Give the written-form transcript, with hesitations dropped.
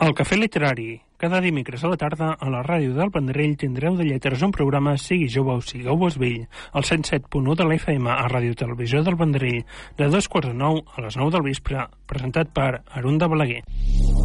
El Cafè Literari. Cada dimecres a la tarda a la ràdio del Vendrell tindreu de lletres un programa sigui jove o sigueu vos vell, al 107.1 de l'FM a Ràdio Televisió del Vendrell, de 2:45 a les 9 del vespre, presentat per Arunda Balaguer.